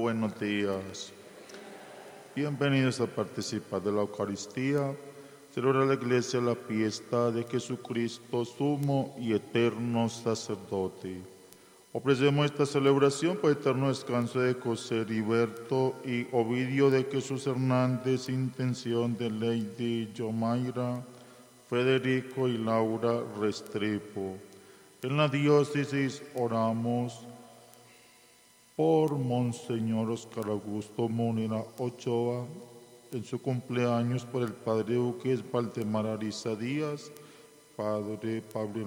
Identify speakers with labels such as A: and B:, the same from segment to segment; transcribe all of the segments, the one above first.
A: buenos días. Bienvenidos a participar de la Eucaristía. Celebra la Iglesia la fiesta de Jesucristo, sumo y eterno sacerdote. Ofrecemos esta celebración por eterno descanso de José Heriberto y Ovidio de Jesús Hernández, intención de Lady Yomaira, Federico y Laura Restrepo. En la diócesis oramos por Monseñor Oscar Augusto Monera Ochoa, en su cumpleaños, por el Padre Duque Valdemar Ariza Díaz, Padre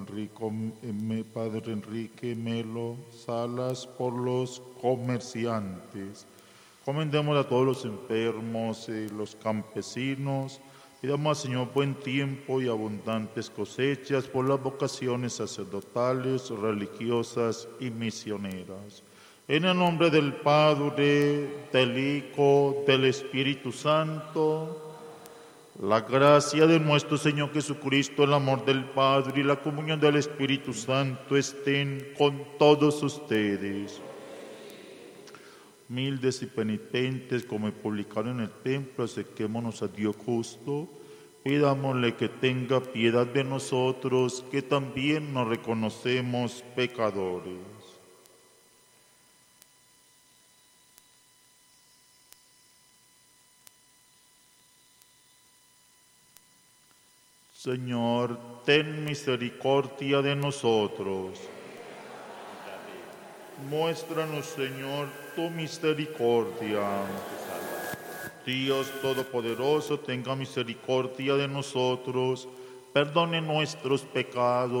A: Enrique Melo Salas, por los comerciantes. Comendemos a todos los enfermos, los campesinos. Pidamos al Señor buen tiempo y abundantes cosechas por las vocaciones sacerdotales, religiosas y misioneras. En el nombre del Padre, del Hijo, del Espíritu Santo, la gracia de nuestro Señor Jesucristo, el amor del Padre y la comunión del Espíritu Santo estén con todos ustedes. Humildes y penitentes, como publicaron en el templo, acerquémonos a Dios justo, pidámosle que tenga piedad de nosotros, que también nos reconocemos pecadores. Señor, ten misericordia de nosotros. Muéstranos, Señor, tu misericordia. Dios Todopoderoso, tenga misericordia de nosotros, perdone nuestros pecados